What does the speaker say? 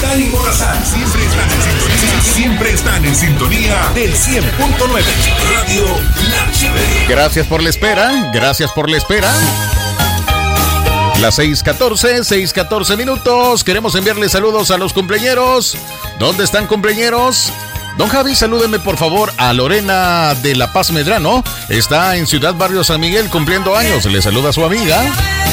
Dani Morazán. Siempre están en sintonía del 100.9 Radio La Chévere. Gracias por la espera. Las 6:14 minutos. Queremos enviarle saludos a los cumpleañeros. ¿Dónde están cumpleañeros? Don Javi, salúdeme por favor a Lorena de La Paz Medrano. Está en Ciudad Barrio San Miguel cumpliendo años. Le saluda a su amiga